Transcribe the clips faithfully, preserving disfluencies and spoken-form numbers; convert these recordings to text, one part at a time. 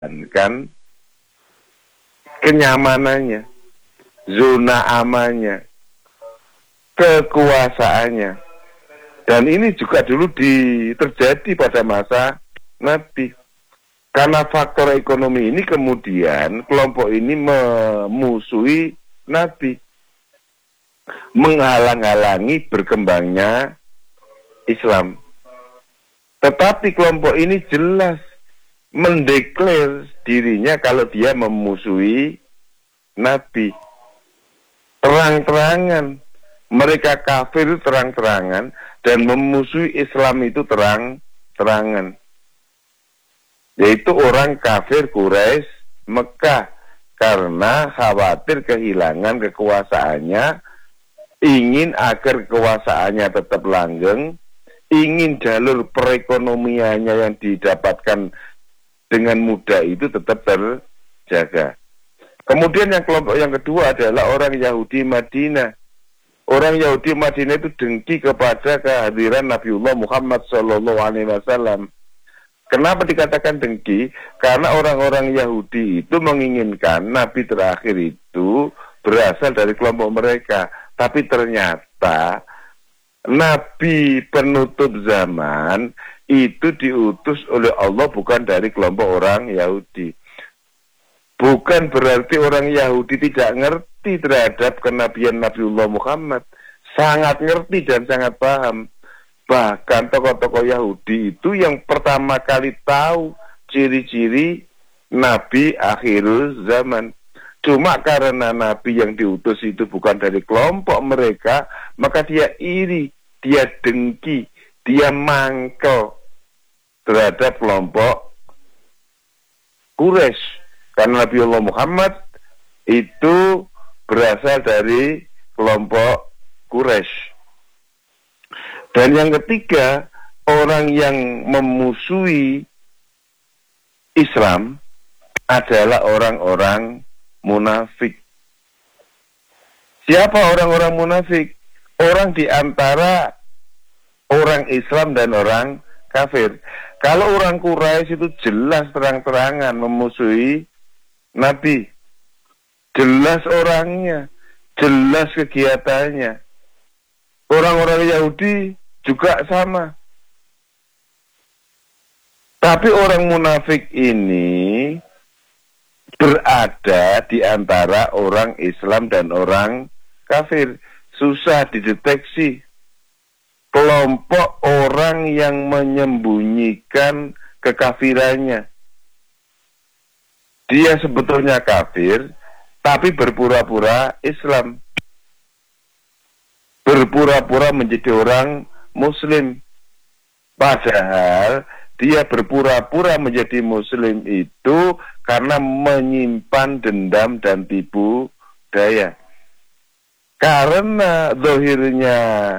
kan kenyamanannya, zona amannya, kekuasaannya. Dan ini juga dulu di, terjadi pada masa Nabi. Karena faktor ekonomi ini kemudian kelompok ini memusuhi Nabi, menghalang-halangi berkembangnya Islam. Tetapi kelompok ini jelas mendeklar dirinya kalau dia memusuhi Nabi. Terang-terangan. Mereka kafir itu terang-terangan dan memusuhi Islam itu terang-terangan. Yaitu orang kafir Quraisy Mekah. Karena khawatir kehilangan kekuasaannya, ingin agar kekuasaannya tetap langgeng, ingin jalur perekonomiannya yang didapatkan dengan mudah itu tetap terjaga. Kemudian yang kelompok yang kedua adalah orang Yahudi Madinah. Orang Yahudi Madinah itu dengki kepada kehadiran Nabiullah Muhammad Shallallahu Alaihi Wasallam. Kenapa dikatakan dengki? Karena orang-orang Yahudi itu menginginkan Nabi terakhir itu berasal dari kelompok mereka. Tapi ternyata Nabi penutup zaman itu diutus oleh Allah bukan dari kelompok orang Yahudi. Bukan berarti orang Yahudi tidak ngerti terhadap kenabian Nabiullah Muhammad. Sangat ngerti dan sangat paham. Bahkan tokoh-tokoh Yahudi itu yang pertama kali tahu ciri-ciri Nabi akhir zaman. Cuma karena Nabi yang diutus itu bukan dari kelompok mereka, maka dia iri, dia dengki, dia mangkel terhadap kelompok Quraisy. Karena Nabiullah Muhammad itu berasal dari kelompok Quraisy. Dan yang ketiga, orang yang memusuhi Islam adalah orang-orang munafik. Siapa orang-orang munafik? Orang di antara orang Islam dan orang kafir. Kalau orang Quraisy itu jelas terang-terangan memusuhi Nabi, jelas orangnya, jelas kegiatannya. Orang-orang Yahudi juga sama. Tapi orang munafik ini berada di antara orang Islam dan orang kafir. Susah dideteksi. Kelompok orang yang menyembunyikan kekafirannya. Dia sebetulnya kafir, tapi berpura-pura Islam. Berpura-pura menjadi orang Muslim. Padahal dia berpura-pura menjadi Muslim itu karena menyimpan dendam dan tipu daya. Karena zahirnya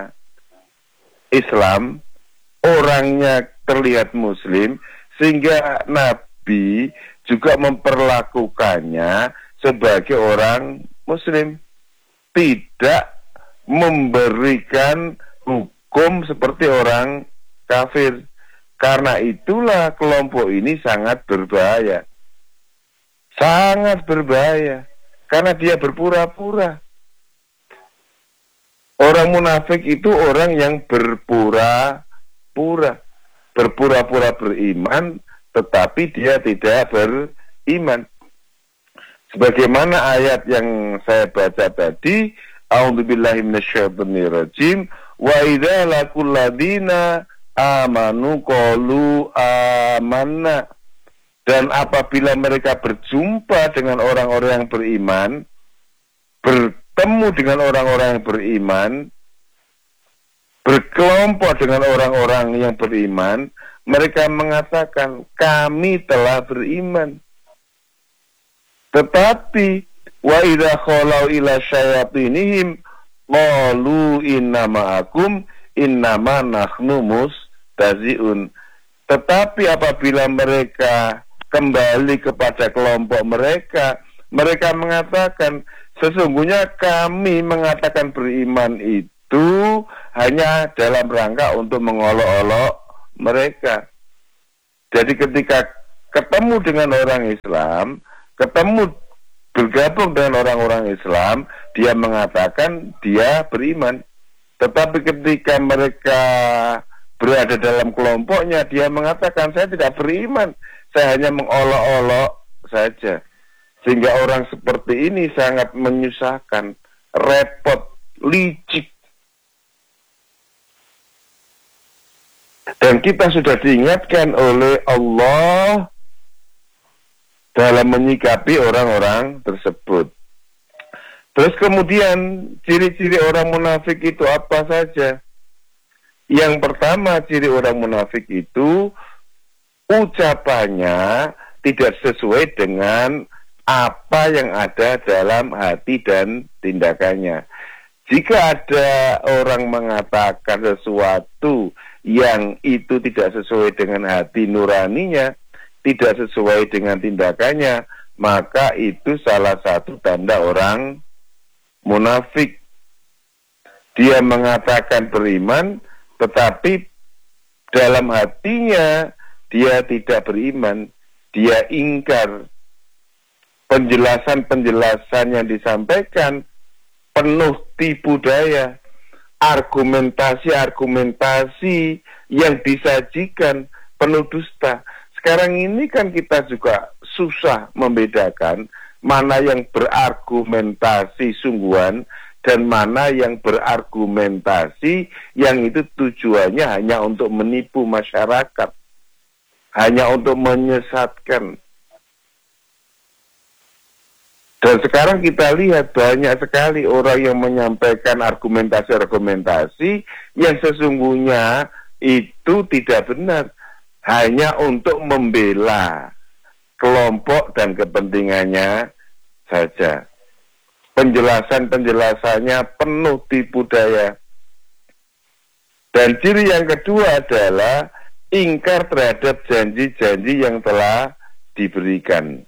Islam, orangnya terlihat Muslim, sehingga Nabi juga memperlakukannya sebagai orang Muslim, tidak memberikan hukum seperti orang kafir. Karena itulah kelompok ini sangat berbahaya, sangat berbahaya, karena dia berpura-pura. Orang munafik itu orang yang berpura-pura, berpura-pura beriman, tetapi dia tidak beriman. Sebagaimana ayat yang saya baca tadi, a'udzubillahi minasyaitonirrajim, wa idza laqul ladina amanu qalu amanna. Dan apabila mereka berjumpa dengan orang-orang yang beriman, bertemu dengan orang-orang yang beriman, berkelompok dengan orang-orang yang beriman, mereka mengatakan, kami telah beriman. Tetapi wa idza khalau ila syayatinihim qalu inna ma'akum innama nahnu mustaziun. Tetapi apabila mereka kembali kepada kelompok mereka, mereka mengatakan, sesungguhnya kami mengatakan beriman itu hanya dalam rangka untuk mengolok-olok mereka. Jadi ketika ketemu dengan orang Islam, ketemu bergabung dengan orang-orang Islam, dia mengatakan dia beriman. Tetapi ketika mereka berada dalam kelompoknya, dia mengatakan saya tidak beriman, saya hanya mengolok-olok saja. Sehingga orang seperti ini sangat menyusahkan, repot, licik. Dan kita sudah diingatkan oleh Allah dalam menyikapi orang-orang tersebut. Terus kemudian ciri-ciri orang munafik itu apa saja? Yang pertama, ciri orang munafik itu ucapannya tidak sesuai dengan apa yang ada dalam hati dan tindakannya. Jika ada orang mengatakan sesuatu yang itu tidak sesuai dengan hati nuraninya, tidak sesuai dengan tindakannya, maka itu salah satu tanda orang munafik. Dia mengatakan beriman, tetapi dalam hatinya dia tidak beriman, dia ingkar. Penjelasan-penjelasan yang disampaikan penuh tipu daya, argumentasi-argumentasi yang disajikan penuh dusta. Sekarang ini kan kita juga susah membedakan mana yang berargumentasi sungguhan dan mana yang berargumentasi yang itu tujuannya hanya untuk menipu masyarakat, hanya untuk menyesatkan. Dan sekarang kita lihat banyak sekali orang yang menyampaikan argumentasi-argumentasi yang sesungguhnya itu tidak benar, hanya untuk membela kelompok dan kepentingannya saja. Penjelasan-penjelasannya penuh tipu daya. Dan ciri yang kedua adalah ingkar terhadap janji-janji yang telah diberikan.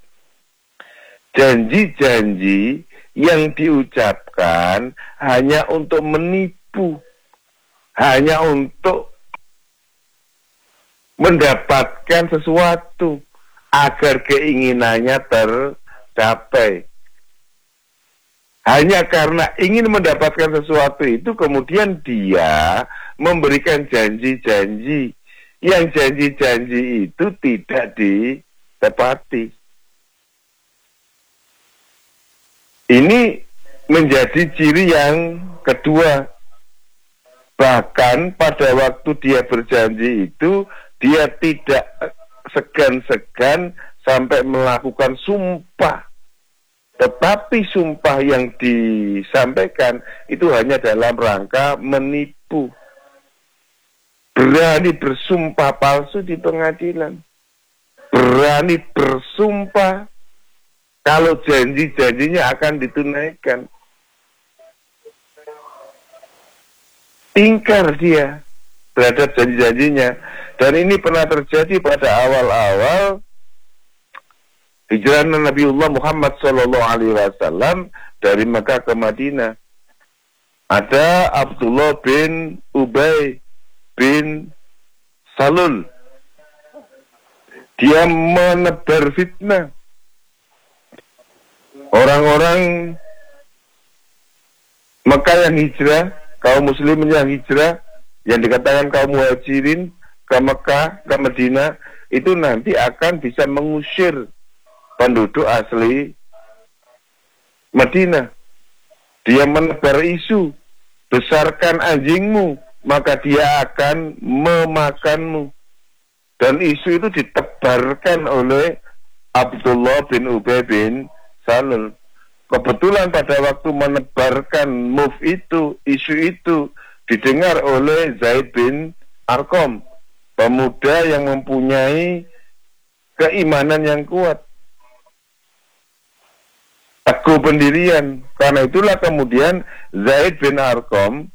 Janji-janji yang diucapkan hanya untuk menipu, hanya untuk mendapatkan sesuatu agar keinginannya tercapai. Hanya karena ingin mendapatkan sesuatu itu, kemudian dia memberikan janji-janji yang janji-janji itu tidak ditepati. Ini menjadi ciri yang kedua. Bahkan pada waktu dia berjanji itu, dia tidak segan-segan sampai melakukan sumpah. Tetapi sumpah yang disampaikan itu hanya dalam rangka menipu. Berani bersumpah palsu di pengadilan. Berani bersumpah kalau janji-janjinya akan ditunaikan. Ingkar dia terhadap janji-janjinya. Dan ini pernah terjadi pada awal-awal hijrah Nabiullah Muhammad Sallallahu Alaihi Wasallam dari Mekah ke Madinah. Ada Abdullah bin Ubay bin Salul. Dia menebar fitnah. Orang-orang Mekah yang hijrah, kaum muslimin yang hijrah, yang dikatakan kaum muhajirin ke Mekah, ke Madinah, itu nanti akan bisa mengusir penduduk asli Madinah. Dia menebar isu, besarkan anjingmu, maka dia akan memakanmu. Dan isu itu ditebarkan oleh Abdullah bin Ubay bin Salul. Kebetulan pada waktu menebarkan move itu, isu itu didengar oleh Zaid bin Arqam, pemuda yang mempunyai keimanan yang kuat, teguh pendirian. Karena itulah kemudian Zaid bin Arqam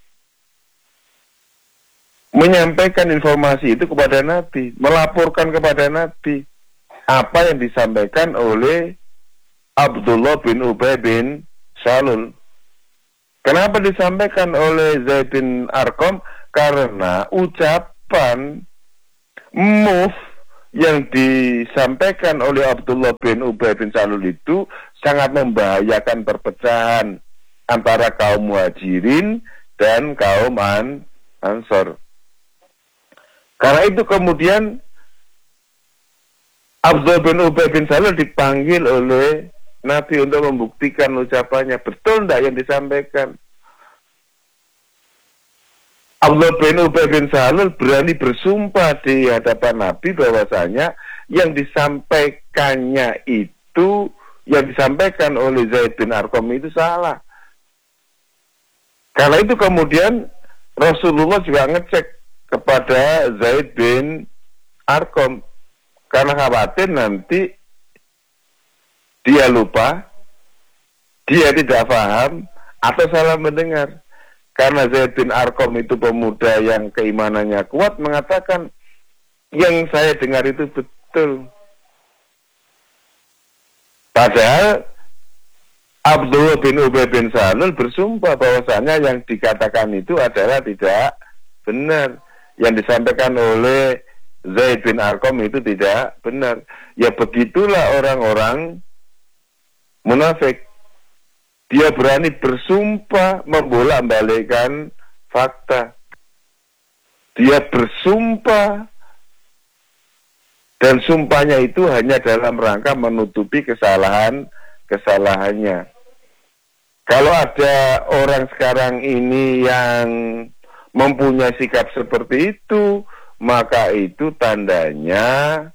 menyampaikan informasi itu kepada Nabi, melaporkan kepada Nabi apa yang disampaikan oleh Abdullah bin Ubay bin Salul. Kenapa disampaikan oleh Zaid bin Arqam? Karena ucapan move yang disampaikan oleh Abdullah bin Ubay bin Salul itu sangat membahayakan perpecahan antara kaum Muhajirin dan kaum An Ansor. Karena itu kemudian Abdullah bin Ubay bin Salul dipanggil oleh Nabi untuk membuktikan ucapannya. Betul tidak yang disampaikan? Abdullah bin Ubay bin Salul berani bersumpah di hadapan Nabi bahwasanya yang disampaikannya itu, yang disampaikan oleh Zaid bin Arqam itu salah. Karena itu kemudian Rasulullah juga ngecek kepada Zaid bin Arqam karena khawatir nanti dia lupa, dia tidak paham atau salah mendengar. Karena Zaid bin Arqam itu pemuda yang keimanannya kuat, mengatakan yang saya dengar itu betul. Padahal Abdullah bin Ubay bin Salul bersumpah bahwasanya yang dikatakan itu adalah tidak benar. Yang disampaikan oleh Zaid bin Arqam itu tidak benar. Ya begitulah orang-orang munafik. Dia berani bersumpah membolak-balikkan fakta. Dia bersumpah dan sumpahnya itu hanya dalam rangka menutupi kesalahan-kesalahannya. Kalau ada orang sekarang ini yang mempunyai sikap seperti itu, maka itu tandanya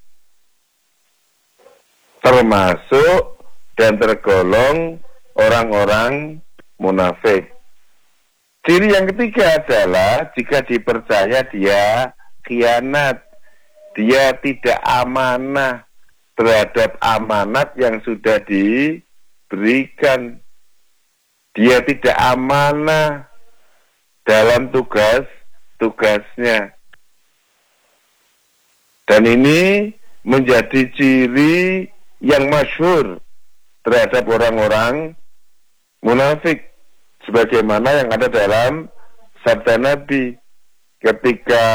termasuk dan tergolong orang-orang munafik. Ciri yang ketiga adalah jika dipercaya dia khianat. Dia tidak amanah terhadap amanat yang sudah diberikan. Dia tidak amanah dalam tugas-tugasnya. Dan ini menjadi ciri yang masyhur terhadap orang-orang munafik, sebagaimana yang ada dalam sabda Nabi, ketika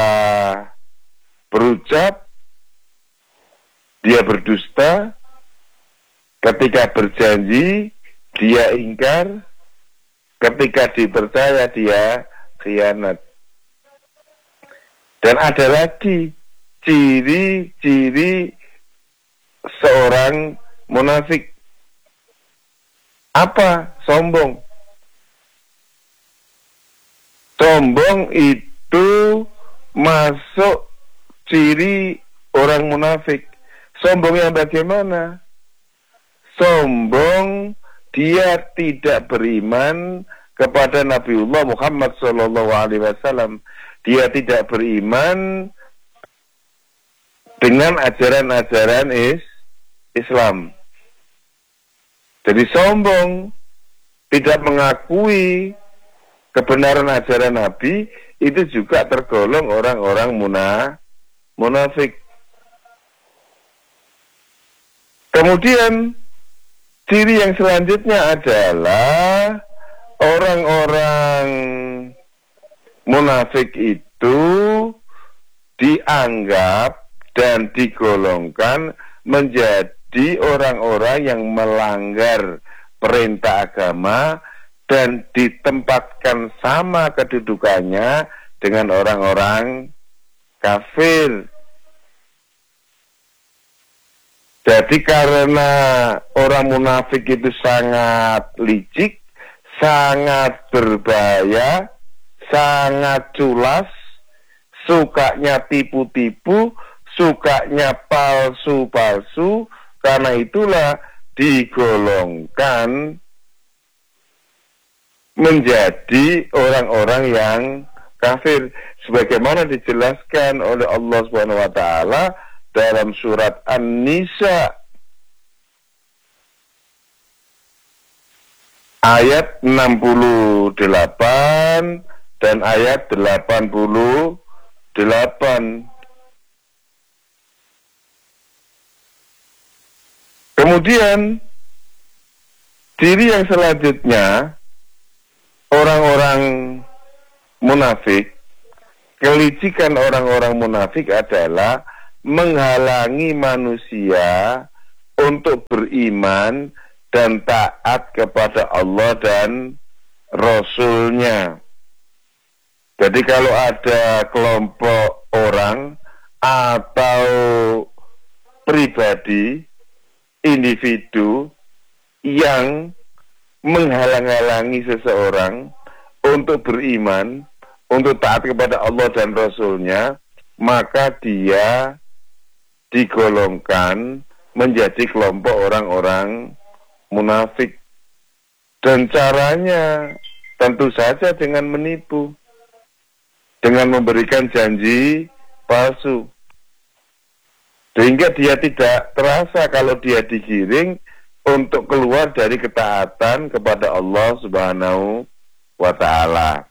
berucap dia berdusta, ketika berjanji dia ingkar, ketika dipercaya dia khianat. Dan ada lagi ciri-ciri seorang munafik. Apa? Sombong. Sombong itu masuk ciri orang munafik. Sombong yang bagaimana? Sombong dia tidak beriman kepada Nabiullah Muhammad shallallahu alaihi wasallam. Dia tidak beriman dengan ajaran-ajaran is Islam. Jadi sombong, tidak mengakui kebenaran ajaran Nabi, itu juga tergolong orang-orang muna, munafik. Kemudian ciri yang selanjutnya adalah orang-orang munafik itu dianggap dan digolongkan menjadi orang-orang yang melanggar perintah agama dan ditempatkan sama kedudukannya dengan orang-orang kafir. Jadi karena orang munafik itu sangat licik, sangat berbahaya, sangat culas, sukanya tipu-tipu, sukanya palsu-palsu, karena itulah digolongkan menjadi orang-orang yang kafir, sebagaimana dijelaskan oleh Allah Subhanahu wa taala dalam surat An-Nisa ayat enam puluh delapan dan ayat delapan puluh delapan. Kemudian ciri yang selanjutnya orang-orang munafik, kelicikan orang-orang munafik adalah menghalangi manusia untuk beriman dan taat kepada Allah dan Rasul-Nya. Jadi kalau ada kelompok orang atau pribadi, individu yang menghalang-halangi seseorang untuk beriman, untuk taat kepada Allah dan Rasul-Nya, maka dia digolongkan menjadi kelompok orang-orang munafik. Dan caranya tentu saja dengan menipu, dengan memberikan janji palsu, sehingga dia tidak terasa kalau dia digiring untuk keluar dari ketaatan kepada Allah Subhanahu wa Ta'ala.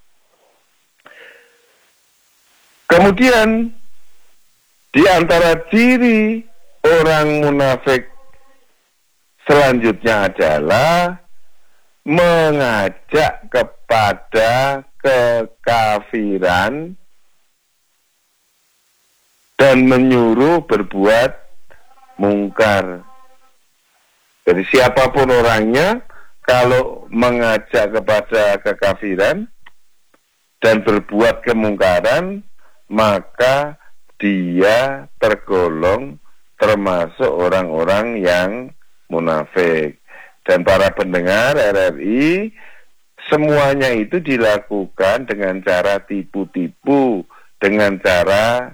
Kemudian di antara ciri orang munafik selanjutnya adalah mengajak kepada kekafiran dan menyuruh berbuat mungkar. Jadi siapapun orangnya, kalau mengajak kepada kekafiran dan berbuat kemungkaran, maka dia tergolong termasuk orang-orang yang munafik. Dan para pendengar R R I, semuanya itu dilakukan dengan cara tipu-tipu, dengan cara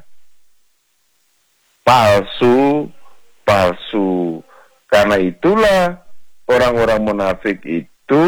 palsu-palsu. Karena itulah orang-orang munafik itu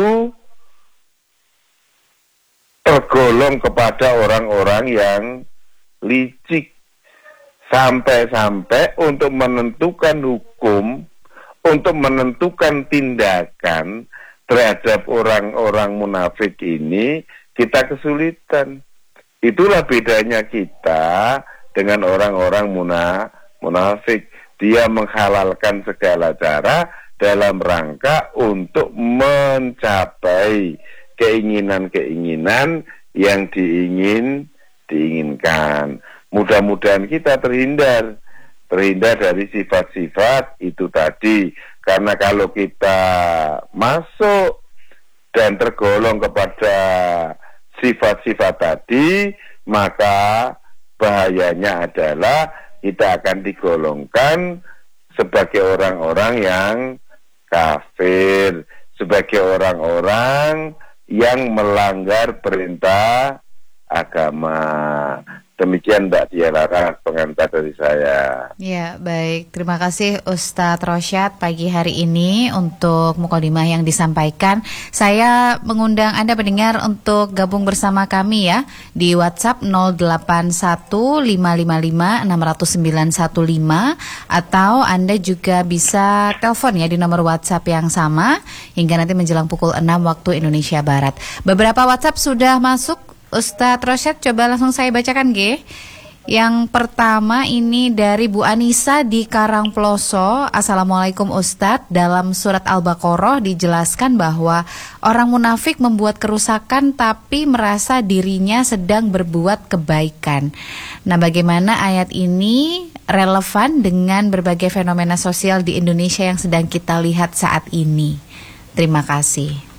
tergolong kepada orang-orang yang licik. Sampai-sampai untuk menentukan hukum, untuk menentukan tindakan terhadap orang-orang munafik ini, kita kesulitan. Itulah bedanya kita dengan orang-orang muna, munafik. Dia menghalalkan segala cara dalam rangka untuk mencapai keinginan-keinginan yang diingin diinginkan. Mudah-mudahan kita terhindar terhindar dari sifat-sifat itu tadi. Karena kalau kita masuk dan tergolong kepada sifat-sifat tadi, maka bahayanya adalah kita akan digolongkan sebagai orang-orang yang kafir, sebagai orang-orang yang melanggar perintah agama. Demikian Mbak Dialara, pengantar dari saya. Ya, baik. Terima kasih Ustadz Rosyad pagi hari ini untuk mukadimah yang disampaikan. Saya mengundang Anda pendengar untuk gabung bersama kami ya di WhatsApp nol delapan satu lima lima lima enam nol sembilan satu lima, atau Anda juga bisa telepon ya di nomor WhatsApp yang sama hingga nanti menjelang pukul enam waktu Indonesia Barat. Beberapa WhatsApp sudah masuk Ustadz Rosyad, coba langsung saya bacakan G. Yang pertama ini dari Bu Anissa di Karangploso. Assalamualaikum Ustadz, dalam surat Al-Baqarah dijelaskan bahwa orang munafik membuat kerusakan tapi merasa dirinya sedang berbuat kebaikan. Nah, bagaimana ayat ini relevan dengan berbagai fenomena sosial di Indonesia yang sedang kita lihat saat ini? Terima kasih.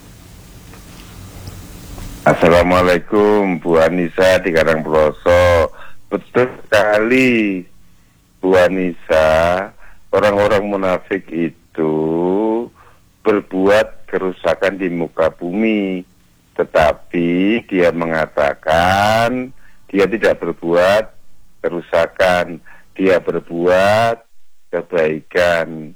Assalamualaikum Bu Anissa di Karangploso. Betul sekali Bu Anissa, orang-orang munafik itu berbuat kerusakan di muka bumi, tetapi dia mengatakan dia tidak berbuat kerusakan, dia berbuat kebaikan.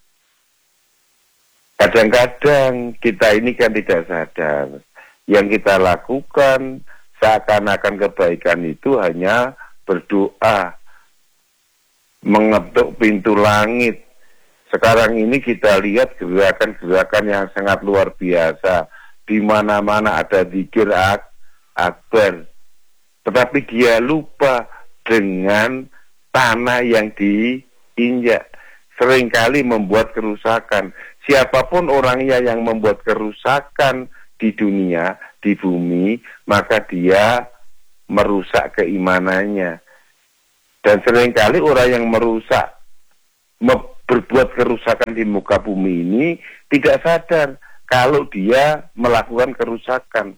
Kadang-kadang kita ini kan tidak sadar, yang kita lakukan seakan-akan kebaikan itu hanya berdoa, mengetuk pintu langit. Sekarang ini kita lihat gerakan-gerakan yang sangat luar biasa. Di mana-mana ada zikir ak akbar. Tetapi dia lupa dengan tanah yang diinjak. Seringkali membuat kerusakan. Siapapun orangnya yang membuat kerusakan di dunia, di bumi, maka dia merusak keimanannya. Dan seringkali orang yang merusak, me- berbuat kerusakan di muka bumi ini tidak sadar kalau dia melakukan kerusakan.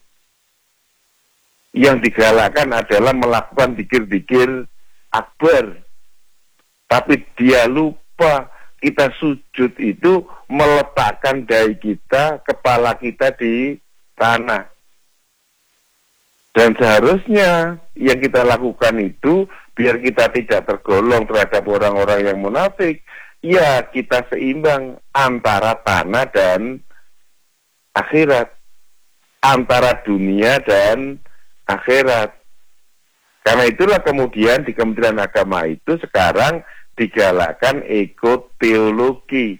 Yang digalakkan adalah melakukan dikir-dikir akbar. Tapi dia lupa kita sujud itu meletakkan dahi kita, kepala kita di tanah. Dan seharusnya yang kita lakukan itu biar kita tidak tergolong terhadap orang-orang yang munafik, ya kita seimbang antara tanah dan akhirat, antara dunia dan akhirat. Karena itulah kemudian di Kementerian Agama itu sekarang digalakkan ekoteologi,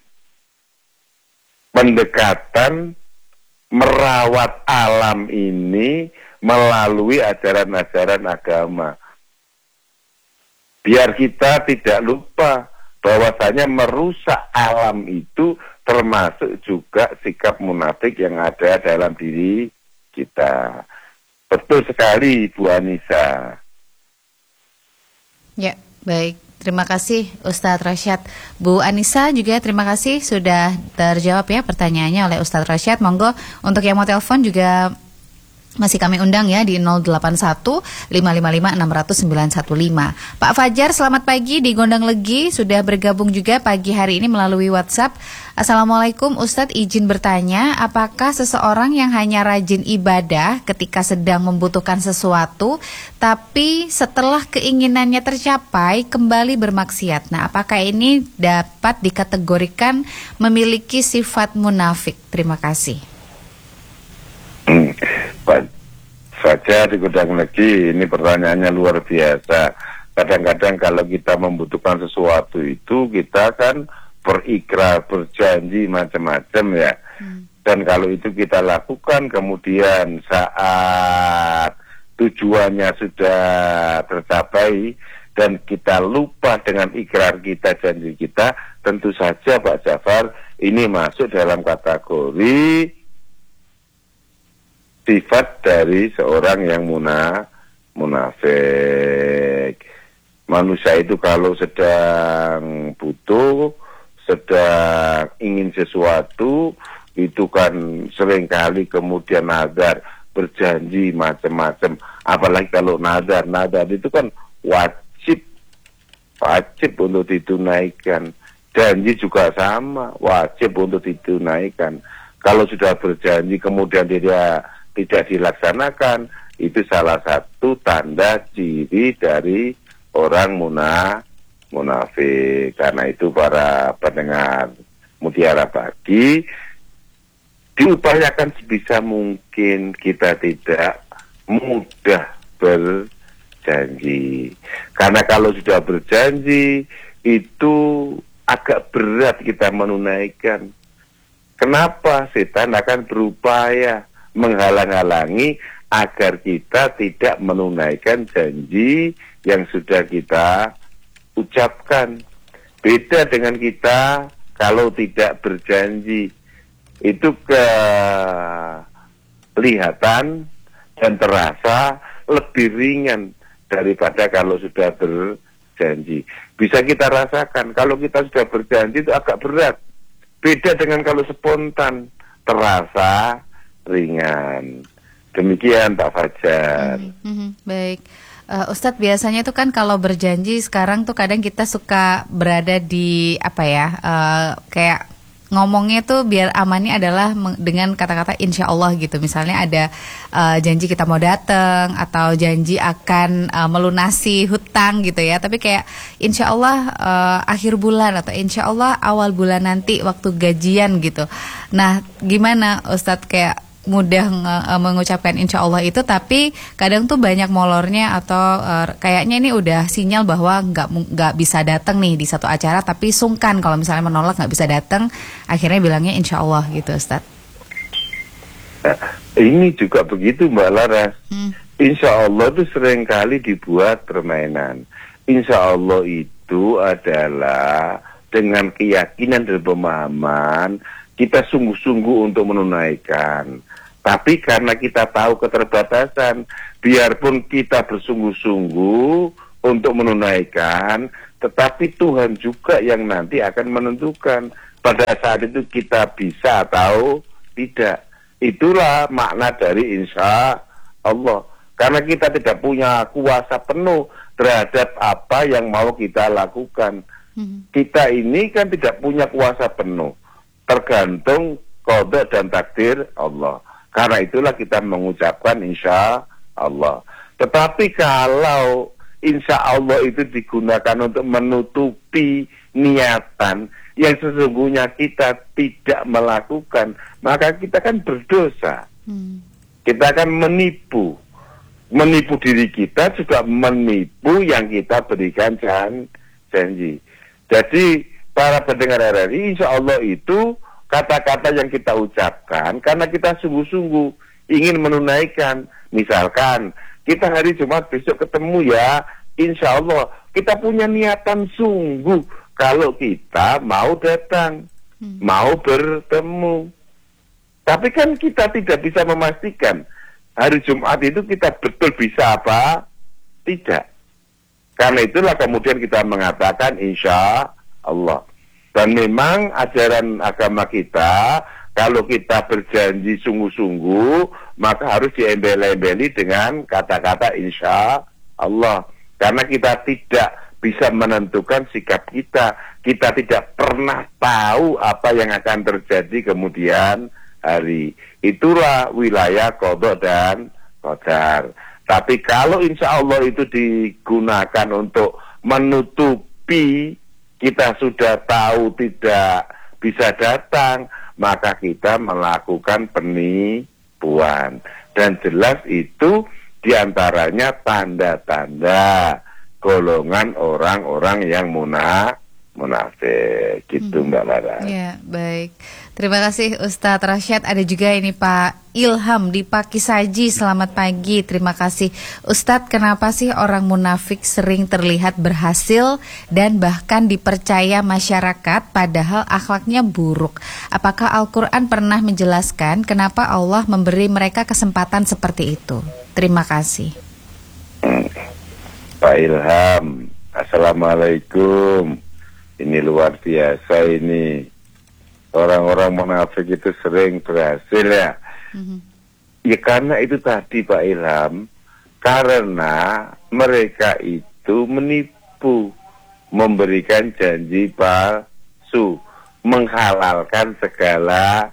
pendekatan merawat alam ini melalui ajaran-ajaran agama. Biar kita tidak lupa bahwasanya merusak alam itu termasuk juga sikap munafik yang ada dalam diri kita. Betul sekali, Bu Anissa. Ya, baik. Terima kasih Ustadz Rasyad. Bu Anissa juga terima kasih sudah terjawab ya pertanyaannya oleh Ustadz Rasyad. Monggo untuk yang mau telepon juga masih kami undang ya di nol delapan satu lima lima lima enam nol nol sembilan satu lima. Pak Fajar, selamat pagi di Gondang Legi, sudah bergabung juga pagi hari ini melalui WhatsApp. Assalamualaikum Ustadz, izin bertanya, apakah seseorang yang hanya rajin ibadah ketika sedang membutuhkan sesuatu, tapi setelah keinginannya tercapai kembali bermaksiat? Nah, apakah ini dapat dikategorikan memiliki sifat munafik? Terima kasih. Pak Fajar di Gondang Legi, ini pertanyaannya luar biasa. Kadang-kadang kalau kita membutuhkan sesuatu itu kita kan berikrar, berjanji macam-macam ya. Hmm. Dan kalau itu kita lakukan kemudian saat tujuannya sudah tercapai dan kita lupa dengan ikrar kita, janji kita, tentu saja Pak Jafar ini masuk dalam kategori sifat dari seorang yang muna, munafik. Manusia itu kalau sedang butuh, sedang ingin sesuatu, itu kan seringkali kemudian nadar, berjanji macam-macam. Apalagi kalau nadar, nadar itu kan wajib, wajib untuk ditunaikan. Janji juga sama, wajib untuk ditunaikan. Kalau sudah berjanji kemudian dia tidak dilaksanakan, itu salah satu tanda ciri dari orang muna, munafik. Karena itu para pendengar Mutiara Pagi, diupayakan sebisa mungkin kita tidak mudah berjanji. Karena kalau sudah berjanji, itu agak berat kita menunaikan. Kenapa? Setan akan berupaya menghalang-halangi agar kita tidak menunaikan janji yang sudah kita ucapkan. Beda dengan kita kalau tidak berjanji, itu kelihatan dan terasa lebih ringan daripada kalau sudah berjanji. Bisa kita rasakan kalau kita sudah berjanji itu agak berat. Beda dengan kalau spontan, terasa ringan. Demikian Pak Fajar. Hmm, hmm, baik, uh, Ustadz, biasanya itu kan kalau berjanji sekarang tuh kadang kita suka berada di apa ya, uh, kayak ngomongnya tuh biar amannya adalah dengan kata-kata insya Allah gitu. Misalnya ada uh, janji kita mau datang atau janji akan uh, melunasi hutang gitu ya. Tapi kayak insya Allah uh, akhir bulan atau insya Allah awal bulan nanti waktu gajian gitu. Nah, gimana Ustadz, kayak mudah uh, mengucapkan insya Allah itu, tapi kadang tuh banyak molornya atau uh, kayaknya ini udah sinyal bahwa nggak nggak bisa datang nih di satu acara, tapi sungkan kalau misalnya menolak nggak bisa datang, akhirnya bilangnya insya Allah gitu, Ustaz. Nah, ini juga begitu Mbak Laras. Hmm. Insya Allah itu seringkali dibuat permainan. Insya Allah itu adalah dengan keyakinan dan pemahaman kita sungguh-sungguh untuk menunaikan. Tapi karena kita tahu keterbatasan, biarpun kita bersungguh-sungguh untuk menunaikan, tetapi Tuhan juga yang nanti akan menentukan pada saat itu kita bisa atau tidak. Itulah makna dari insya Allah. Karena kita tidak punya kuasa penuh terhadap apa yang mau kita lakukan. Hmm. Kita ini kan tidak punya kuasa penuh. Tergantung qada dan takdir Allah. Karena itulah kita mengucapkan insya Allah. Tetapi kalau insya Allah itu digunakan untuk menutupi niatan yang sesungguhnya kita tidak melakukan, maka kita kan berdosa. Hmm. Kita akan menipu. Menipu diri kita juga menipu yang kita berikan jan, janji. Jadi para pendengar R R I, insya Allah itu kata-kata yang kita ucapkan karena kita sungguh-sungguh ingin menunaikan. Misalkan kita hari Jumat besok ketemu ya, insya Allah kita punya niatan sungguh kalau kita mau datang, hmm. mau bertemu. Tapi kan kita tidak bisa memastikan hari Jumat itu kita betul bisa apa? Tidak. Karena itulah kemudian kita mengatakan insya Allah. Dan memang ajaran agama kita, kalau kita berjanji sungguh-sungguh, maka harus diembel-embeli dengan kata-kata insya Allah. Karena kita tidak bisa menentukan sikap kita. Kita tidak pernah tahu apa yang akan terjadi kemudian hari. Itulah wilayah qada dan qadar. Tapi kalau insya Allah itu digunakan untuk menutupi kita sudah tahu tidak bisa datang, maka kita melakukan penipuan. Dan jelas itu diantaranya tanda-tanda golongan orang-orang yang munafik. Munafik gitu hmm. Mbak Lara. Ya, baik. Terima kasih Ustadz Rasyad. Ada juga ini Pak Ilham di Pakisaji. Selamat pagi. Terima kasih Ustadz. Kenapa sih orang munafik sering terlihat berhasil dan bahkan dipercaya masyarakat padahal akhlaknya buruk? Apakah Al-Quran pernah menjelaskan kenapa Allah memberi mereka kesempatan seperti itu? Terima kasih. Hmm. Pak Ilham, Assalamualaikum. Ini luar biasa ini. Orang-orang munafik itu sering berhasil ya. Mm-hmm. Ya karena itu tadi Pak Ilham, karena mereka itu menipu, memberikan janji palsu, menghalalkan segala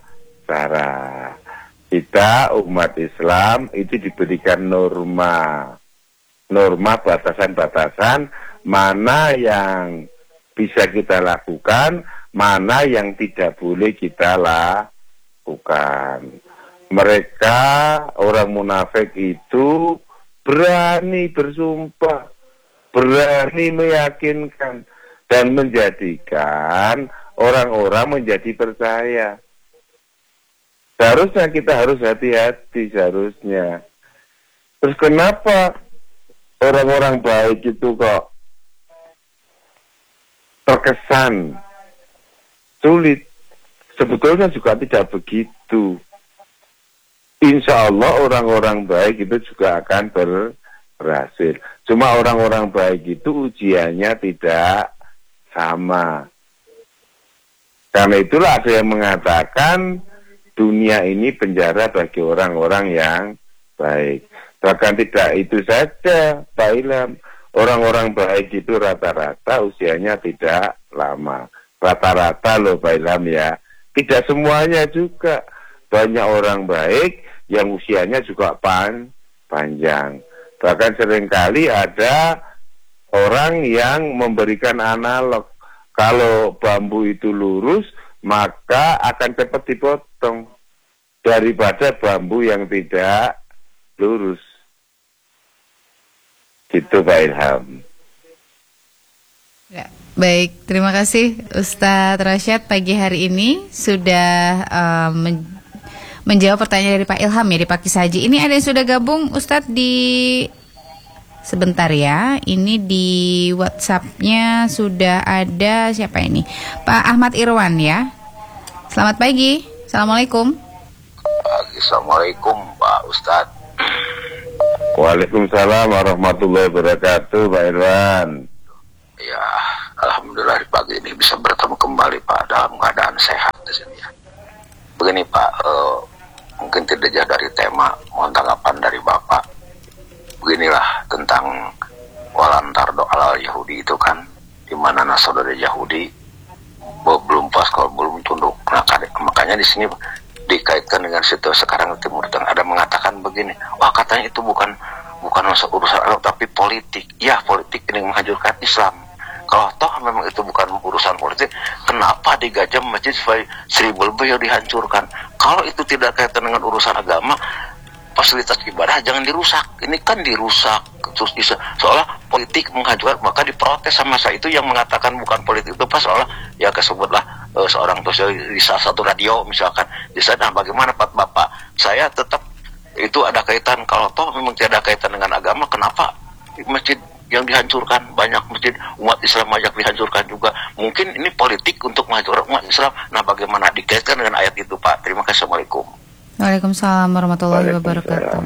cara. Kita umat Islam itu diberikan norma, norma batasan-batasan mana yang bisa kita lakukan, mana yang tidak boleh kita lakukan. Mereka, orang munafik itu berani bersumpah, berani meyakinkan, dan menjadikan orang-orang menjadi percaya. Seharusnya kita harus hati-hati, seharusnya. Terus kenapa orang-orang baik itu kok terkesan sulit? Sebetulnya juga tidak begitu. Insya Allah orang-orang baik itu juga akan berhasil. Cuma orang-orang baik itu ujiannya tidak sama. Karena itulah ada yang mengatakan dunia ini penjara bagi orang-orang yang baik. Bahkan tidak itu saja, Pak Ilham. Orang-orang baik itu rata-rata usianya tidak lama. Rata-rata loh Pak Ilham ya. Tidak semuanya juga. Banyak orang baik yang usianya juga pan, panjang. Bahkan seringkali ada orang yang memberikan analog. Kalau bambu itu lurus, maka akan cepat dipotong. Daripada bambu yang tidak lurus. Itu Pak Ilham. Ya, baik, terima kasih Ustadz Rasyad pagi hari ini sudah um, men- menjawab pertanyaan dari Pak Ilham ya di Pakisaji. Ini ada yang sudah gabung Ustadz di sebentar ya. Ini di WhatsApp-nya sudah ada siapa ini? Pak Ahmad Irwan ya. Selamat pagi. Assalamualaikum. Assalamualaikum Pak Ustadz. Waalaikumsalam warahmatullahi wabarakatuh, Pak Irwan. Ya, alhamdulillah di pagi ini bisa bertemu kembali Pak dalam keadaan sehat di sini ya. Begini Pak, uh, mungkin tidak jauh dari tema, mohon tanggapan dari Bapak. Beginilah tentang walantar doa Yahudi itu kan, di mana saudara Yahudi belum pas kalau belum tunduk. Nah, makanya di sini dikaitkan dengan situasi sekarang di Timur Tengah, ada mengatakan begini, wah katanya itu bukan bukan urusan Arab tapi politik. Ya, politik ini menghancurkan Islam. Kalau toh memang itu bukan urusan politik, kenapa digajah masjid seribu lebih yang dihancurkan? Kalau itu tidak kaitan dengan urusan agama, fasilitas ibadah jangan dirusak. Ini kan dirusak terus bisa seolah politik menghancurkan, maka diprotes sama saya itu yang mengatakan bukan politik itu pas seolah ya kesebutlah uh, seorang terus di salah satu radio misalkan di sana. Bagaimana Pak Bapak? Saya tetap itu ada kaitan. Kalau toh memang tidak ada kaitan dengan agama, kenapa masjid yang dihancurkan? Banyak masjid umat Islam banyak dihancurkan juga. Mungkin ini politik untuk menghancurkan umat Islam. Nah, bagaimana dikaitkan dengan ayat itu Pak? Terima kasih. Assalamualaikum. Waalaikumsalam warahmatullahi wabarakatuh.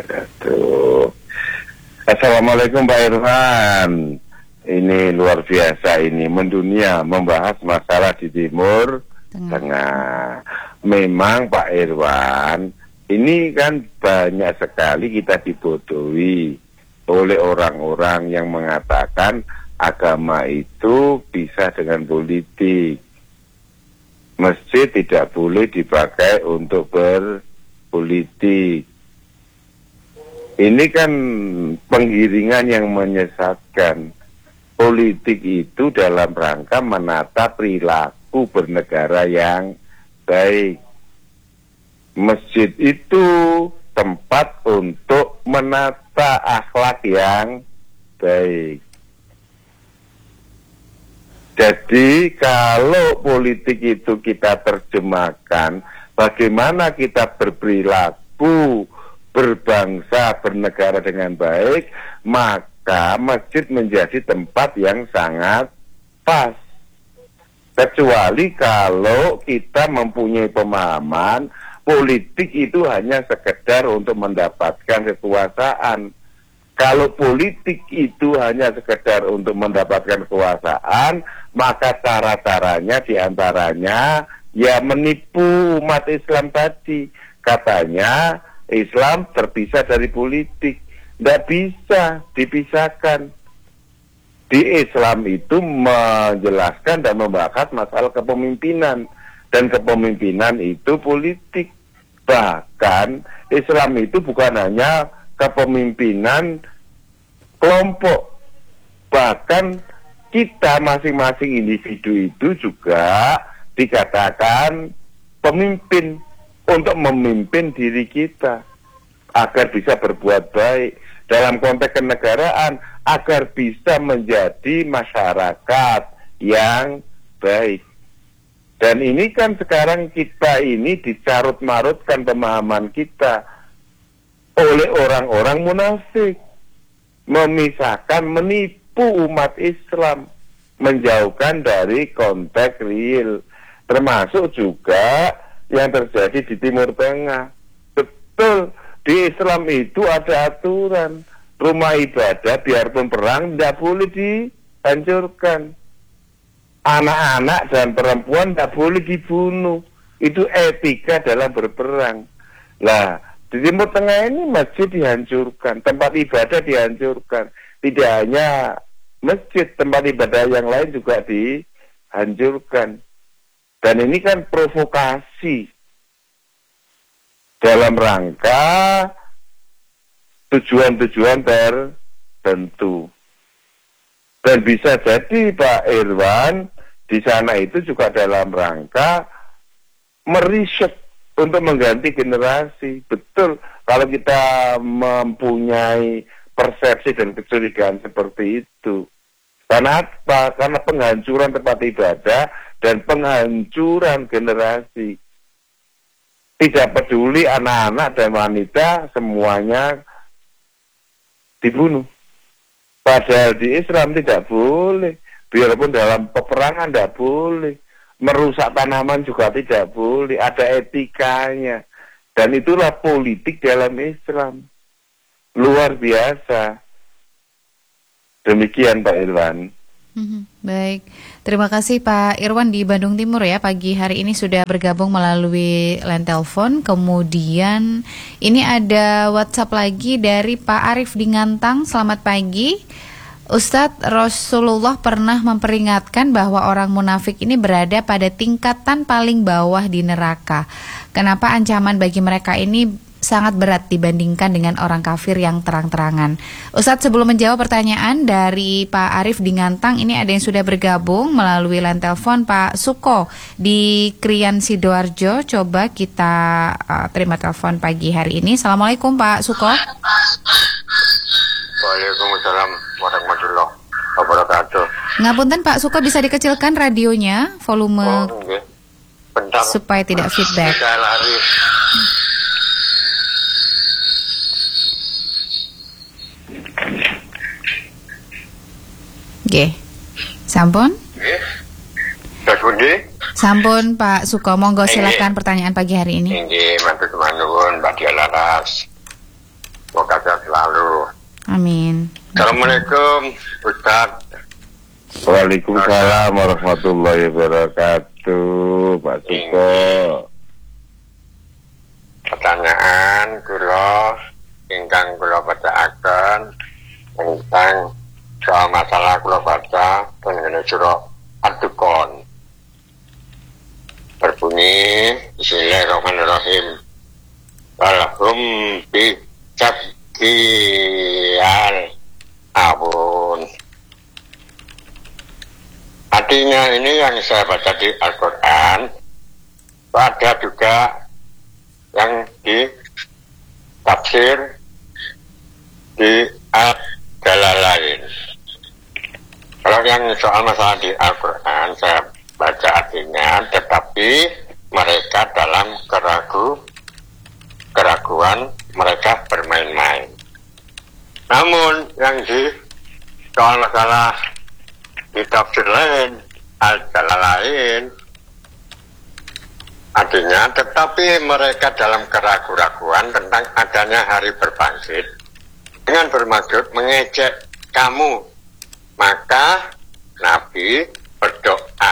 Assalamualaikum Pak Irwan. Ini luar biasa ini, mendunia membahas masalah di Timur Tengah. Tengah. Memang Pak Irwan, ini kan banyak sekali kita dibodohi oleh orang-orang yang mengatakan agama itu bisa dengan politik. Masjid tidak boleh dipakai untuk berpolitik. Ini kan penggiringan yang menyesatkan. Politik itu dalam rangka menata perilaku bernegara yang baik. Masjid itu tempat untuk menata akhlak yang baik. Jadi kalau politik itu kita terjemahkan, bagaimana kita berperilaku, berbangsa, bernegara dengan baik, maka masjid menjadi tempat yang sangat pas. Kecuali kalau kita mempunyai pemahaman politik itu hanya sekedar untuk mendapatkan kekuasaan. Kalau politik itu hanya sekedar untuk mendapatkan kekuasaan, maka cara-caranya diantaranya ya menipu umat Islam tadi. Katanya Islam terpisah dari politik. Tidak bisa dipisahkan. Di Islam itu menjelaskan dan membahas masalah kepemimpinan. Dan kepemimpinan itu politik. Bahkan Islam itu bukan hanya kepemimpinan kelompok. Bahkan kita masing-masing individu itu juga dikatakan pemimpin. Untuk memimpin diri kita agar bisa berbuat baik dalam konteks kenegaraan, agar bisa menjadi masyarakat yang baik. Dan ini kan sekarang kita ini dicarut-marutkan pemahaman kita oleh orang-orang munafik, memisahkan, menipu umat Islam, menjauhkan dari konteks real, termasuk juga yang terjadi di Timur Tengah. Betul, di Islam itu ada aturan. Rumah ibadah biarpun perang tidak boleh dihancurkan. Anak-anak dan perempuan tidak boleh dibunuh. Itu etika dalam berperang. Lah, di Timur Tengah ini masjid dihancurkan, tempat ibadah dihancurkan. Tidak hanya masjid, tempat ibadah yang lain juga dihancurkan. Dan ini kan provokasi dalam rangka tujuan-tujuan tertentu. Dan bisa jadi Pak Irwan di sana itu juga dalam rangka meriset untuk mengganti generasi. Betul, kalau kita mempunyai persepsi dan kecurigaan seperti itu. Karena apa? Karena penghancuran tempat ibadah dan penghancuran generasi. Tidak peduli anak-anak dan wanita, semuanya dibunuh. Padahal di Islam tidak boleh. Biarpun dalam peperangan tidak boleh. Merusak tanaman juga tidak boleh. Ada etikanya. Dan itulah politik dalam Islam. luar biasa. Demikian Pak Irwan. Hmm, baik, terima kasih Pak Irwan di Bandung Timur ya, pagi hari ini sudah bergabung melalui line telepon. Kemudian ini ada WhatsApp lagi dari Pak Arif di Ngantang. Selamat pagi Ustadz, Rasulullah pernah memperingatkan bahwa orang munafik ini berada pada tingkatan paling bawah di neraka. Kenapa ancaman bagi mereka ini sangat berat dibandingkan dengan orang kafir yang terang-terangan? Ustadz, sebelum menjawab pertanyaan dari Pak Arif di Ngantang, ini ada yang sudah bergabung melalui line telepon, Pak Suko di Krian Sidoarjo. Coba kita uh, terima telepon pagi hari ini. Assalamualaikum Pak Suko. Waalaikumsalam warahmatullahi wabarakatuh. Ngapunten Pak Suko, bisa dikecilkan radionya volume Oh, okay. Bentar. supaya tidak feedback. Saya lari. Oke, sampun? Nggih. Terus pundi? Sampun Pak Suko, monggo silakan pertanyaan pagi hari ini. Inggih, matur nuwun Mbak Dia Laras. Semoga sehat selalu. Amin. Assalamualaikum Ustaz. Waalaikumsalam warahmatullahi wabarakatuh, Pak Suko. Pertanyaan kula ingkang kula bacaaken tentang soal masalah kula baca tentang surah Ad-Dukhan. Berbunyi Bismillahirrahmanirrahim. Walhum bi tabkiyal abun. Artinya ini yang saya baca di Al-Quran, ada juga yang di tafsir di Al-Jalalain. Kalau yang soal masalah di Al-Quran saya baca artinya, tetapi mereka dalam keragu keraguan mereka bermain-main. Namun yang di soal masalah di tafsir lain Al-Jalalain artinya, tetapi mereka dalam keraguan-keraguan tentang adanya hari berbangkit dengan bermaksud mengejek kamu, maka Nabi berdoa,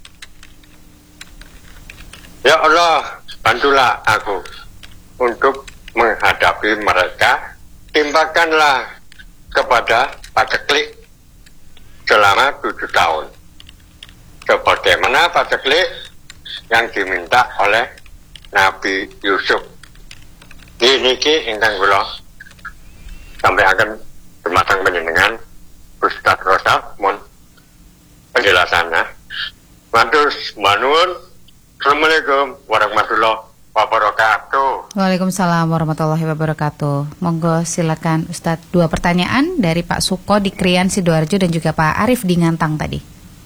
ya Allah, bantulah aku untuk menghadapi mereka, timpakanlah kepada paceklik selama tujuh tahun sebagaimana paceklik yang diminta oleh Nabi Yusuf. Ini ingkang kula sampai akan bermatang penjenengan Ustaz Rosa mohon penjelasannya. Matur nuwun. Assalamualaikum warahmatullahi wabarakatuh. Waalaikumsalam warahmatullahi wabarakatuh. Monggo silakan Ustadz, dua pertanyaan dari Pak Suko di Krian Sidoarjo dan juga Pak Arif di Ngantang tadi.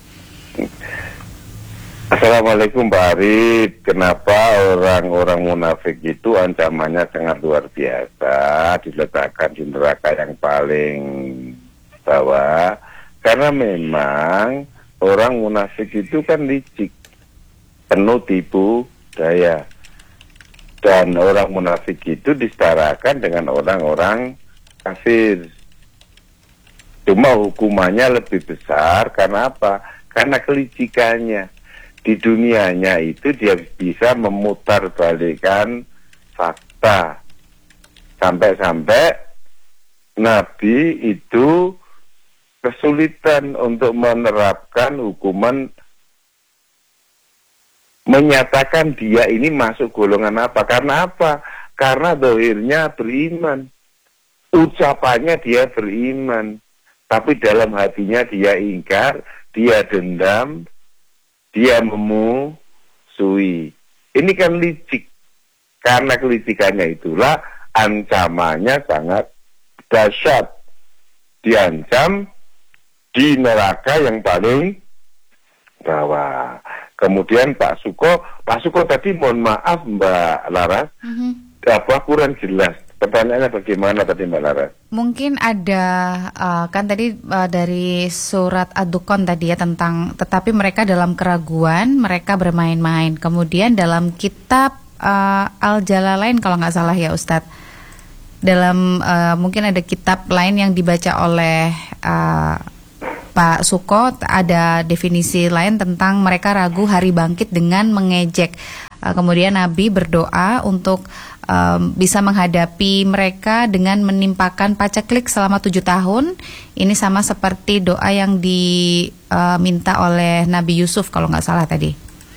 Assalamualaikum Pak Arif. Kenapa orang-orang munafik itu ancamannya sangat luar biasa, diletakkan di neraka yang paling bawah? Karena memang orang munafik itu kan licik, penuh tipu daya. Dan orang munafik itu disetarakan dengan orang-orang kafir. Cuma hukumannya lebih besar karena apa? Karena kelicikannya. Di dunianya itu dia bisa memutarbalikkan fakta. Sampai-sampai Nabi itu kesulitan untuk menerapkan hukuman, menyatakan dia ini masuk golongan apa. Karena apa? Karena dohirnya beriman, ucapannya dia beriman, tapi dalam hatinya dia ingkar, dia dendam, dia memusuhi. Ini kan licik. Karena kelicikannya itulah ancamannya sangat dahsyat. Diancam di neraka yang paling bawah. Kemudian Pak Suko, Pak Suko tadi mohon maaf Mbak Laras, mm-hmm. apa kurang jelas. Pertanyaannya bagaimana tadi Mbak Laras? Mungkin ada uh, kan tadi uh, dari surat Ad-Dukhan tadi ya tentang, tetapi mereka dalam keraguan mereka bermain-main. Kemudian dalam kitab uh, Al-Jalalain kalau nggak salah ya Ustadz, dalam uh, mungkin ada kitab lain yang dibaca oleh uh, Pak Suko, ada definisi lain tentang mereka ragu hari bangkit dengan mengejek. Uh, kemudian Nabi berdoa untuk um, bisa menghadapi mereka dengan menimpakan paceklik selama tujuh tahun. Ini sama seperti doa yang diminta uh, oleh Nabi Yusuf kalau nggak salah tadi.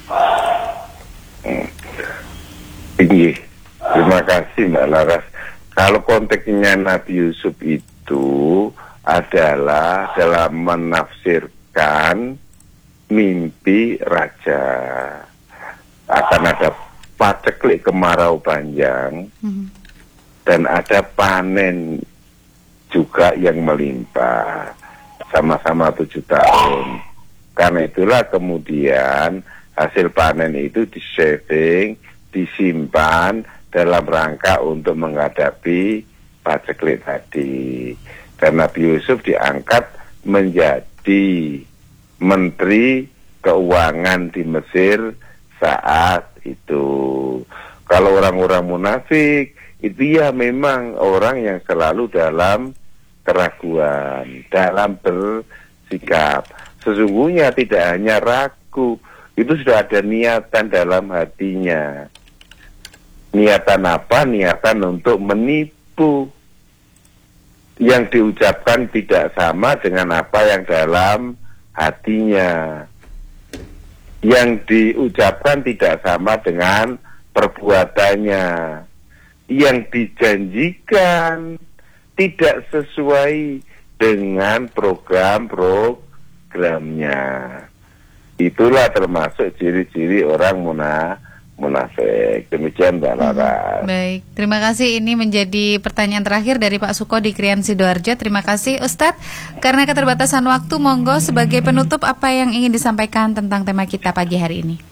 Tinggi. Terima kasih Mbak Laras. Kalau konteksnya Nabi Yusuf itu adalah dalam menafsirkan mimpi raja, akan ada paceklik kemarau panjang, mm-hmm. dan ada panen juga yang melimpah, sama-sama tujuh tahun. Karena itulah kemudian hasil panen itu di-saving, disimpan dalam rangka untuk menghadapi paceklik tadi. Dan Nabi Yusuf diangkat menjadi menteri keuangan di Mesir saat itu. Kalau orang-orang munafik itu ya memang orang yang selalu dalam keraguan, dalam bersikap. Sesungguhnya tidak hanya ragu, itu sudah ada niatan dalam hatinya. Niatan apa? Niatan untuk menipu. Yang diucapkan tidak sama dengan apa yang dalam hatinya. Yang diucapkan tidak sama dengan perbuatannya. Yang dijanjikan tidak sesuai dengan program-programnya. Itulah termasuk ciri-ciri orang munafik. munafik. Demikian Mbak Lara. Hmm, baik, terima kasih. Ini menjadi pertanyaan terakhir dari Pak Suko di Krian Sidoarjo. Terima kasih Ustadz. Karena keterbatasan waktu, monggo sebagai penutup apa yang ingin disampaikan tentang tema kita pagi hari ini.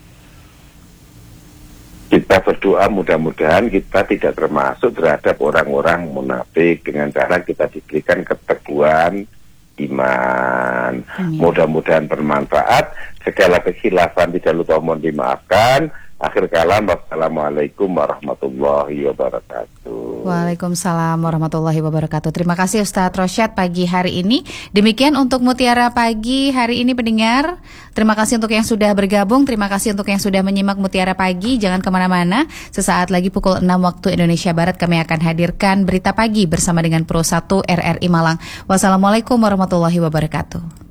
Kita berdoa mudah-mudahan kita tidak termasuk terhadap orang-orang munafik dengan cara kita diberikan keteguhan iman. Amin. Mudah-mudahan bermanfaat. Segala kekhilafan tidak lupa mohon dimaafkan. Akhir kalam, wassalamualaikum warahmatullahi wabarakatuh. Waalaikumsalam warahmatullahi wabarakatuh. Terima kasih Ustadz Rosyad pagi hari ini. Demikian untuk Mutiara Pagi hari ini pendengar. Terima kasih untuk yang sudah bergabung. Terima kasih untuk yang sudah menyimak Mutiara Pagi. Jangan kemana-mana. Sesaat lagi pukul enam waktu Indonesia Barat kami akan hadirkan Berita Pagi bersama dengan Pro satu R R I Malang. Wassalamualaikum warahmatullahi wabarakatuh.